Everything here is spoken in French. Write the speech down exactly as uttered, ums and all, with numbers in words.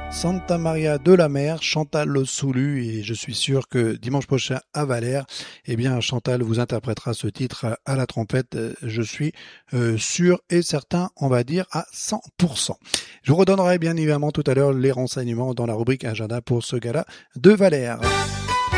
Santa Maria de la Mer, Chantal Le Soulu, et je suis sûr que dimanche prochain à Valère, eh bien Chantal vous interprétera ce titre à la trompette, je suis euh, sûr et certain, on va dire à cent pour cent. Je vous redonnerai bien évidemment tout à l'heure les renseignements dans la rubrique agenda pour ce gala de Valère.